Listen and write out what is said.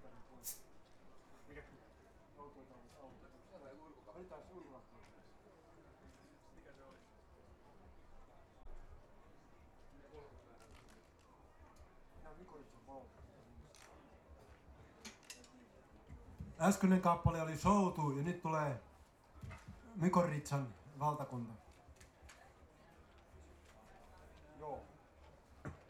Äskeinen kappale oli Soutu ja nyt tulee Mykorrhizan valtakunta.